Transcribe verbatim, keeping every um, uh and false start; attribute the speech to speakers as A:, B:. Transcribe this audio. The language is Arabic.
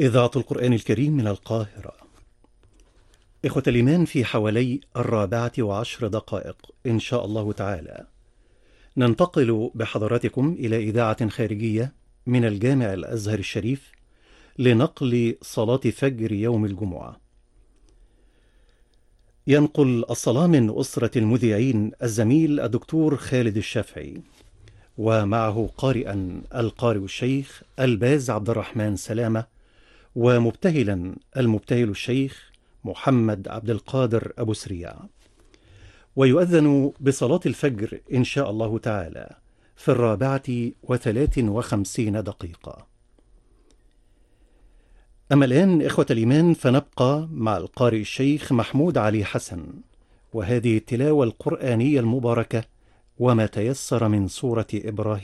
A: إذاعة القرآن الكريم من القاهرة. إخوة الإيمان، في حوالي الرابعة وعشر دقائق إن شاء الله تعالى ننتقل بحضراتكم إلى إذاعة خارجية من الجامع الأزهر الشريف لنقل صلاة فجر يوم الجمعة. ينقل الصلاة من أسرة المذيعين الزميل الدكتور خالد الشافعي، ومعه قارئا القارئ الشيخ الباز عبد الرحمن سلامة، ومبتهلا المبتهل الشيخ محمد عبد القادر أبو سريع. ويؤذن بصلاة الفجر إن شاء الله تعالى في الرابعة وثلاث وخمسين دقيقة. أما الآن إخوة الإيمان فنبقى مع القارئ الشيخ محمود علي حسن وهذه التلاوة القرآنية المباركة وما تيسر من سورة إبراهيم.